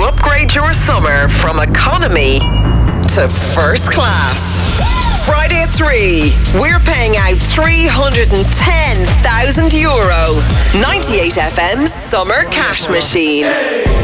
upgrade your summer from economy to first class. Friday at 3, we're paying out €310,000. 98 FM's Summer Cash Machine.